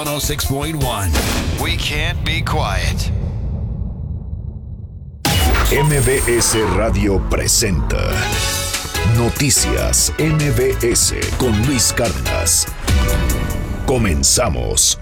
106.1. We can't be quiet. MBS Radio presenta Noticias MBS con Luis Cárdenas. Comenzamos.